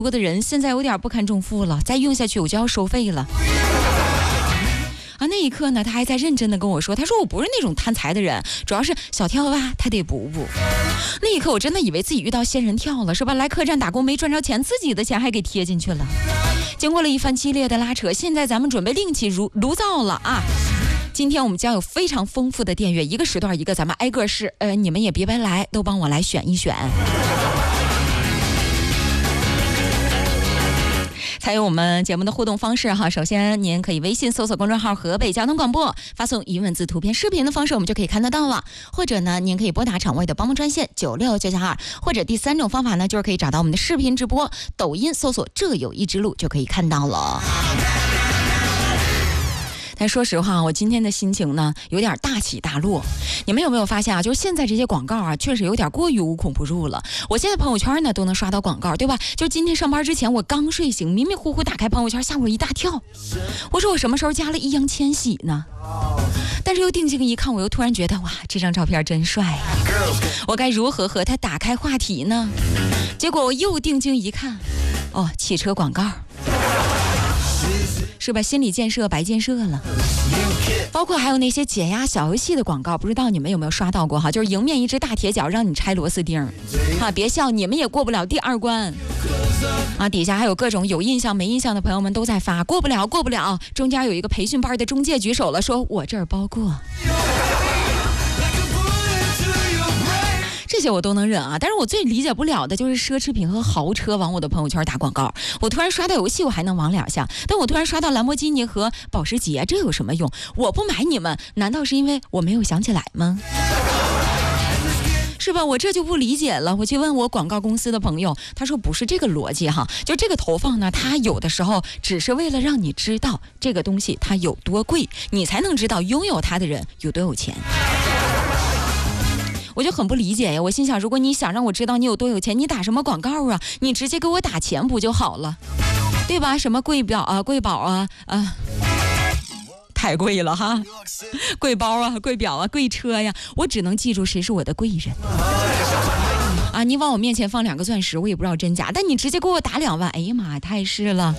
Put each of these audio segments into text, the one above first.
过的人现在有点不堪重负了，再用下去我就要收费了。那一刻呢，他还在认真的跟我说，他说我不是那种贪财的人，主要是小跳吧他得补补。那一刻我真的以为自己遇到仙人跳了，是吧？来客栈打工没赚着钱，自己的钱还给贴进去了。经过了一番激烈的拉扯，现在咱们准备另起炉灶了啊！今天我们将有非常丰富的电乐，一个时段一个，咱们挨个试，你们也别白来，都帮我来选一选。参与我们节目的互动方式哈，首先您可以微信搜索公众号河北交通广播，发送语文字图片视频的方式我们就可以看得到了，或者呢您可以拨打场外的帮忙专线96942，或者第三种方法呢就是可以找到我们的视频直播，抖音搜索这有一之路就可以看到了。但说实话，我今天的心情呢有点大起大落。你们有没有发现啊？就是现在这些广告啊，确实有点过于无孔不入了。我现在朋友圈呢都能刷到广告，对吧？就今天上班之前，我刚睡醒，迷迷糊糊打开朋友圈，吓我一大跳。我说我什么时候加了易烊千玺呢？但是又定睛一看，我又突然觉得哇，这张照片真帅啊！我该如何和他打开话题呢？结果我又定睛一看，哦，汽车广告。是吧？心理建设白建设了。包括还有那些解压小游戏的广告，不知道你们有没有刷到过哈？就是迎面一只大铁脚让你拆螺丝钉啊！别笑，你们也过不了第2关啊！底下还有各种有印象没印象的朋友们都在发，过不了过不了。中间有一个培训班的中介举手了，说我这儿包过。这些我都能忍啊，但是我最理解不了的就是奢侈品和豪车往我的朋友圈打广告。我突然刷到游戏我还能往2下，但我突然刷到兰博基尼和保时捷，这有什么用？我不买你们，难道是因为我没有想起来吗？是吧？我这就不理解了。我去问我广告公司的朋友，他说不是这个逻辑哈，就这个投放呢，它有的时候只是为了让你知道这个东西它有多贵，你才能知道拥有它的人有多有钱。我就很不理解呀，我心想，如果你想让我知道你有多有钱，你打什么广告啊？你直接给我打钱不就好了，对吧？什么贵表啊、贵宝啊，太贵了哈，贵包啊、贵表啊、贵车呀，我只能记住谁是我的贵人啊！你往我面前放2个钻石，我也不知道真假，但你直接给我打2万，哎呀妈呀，太是了。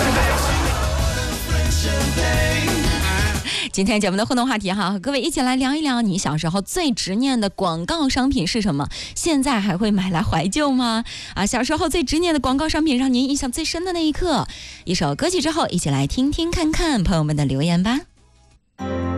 今天节目的互动话题哈，和各位一起来聊一聊，你小时候最执念的广告商品是什么？现在还会买来怀旧吗？小时候最执念的广告商品让您印象最深的那一刻。一首歌曲之后，一起来听听看看朋友们的留言吧。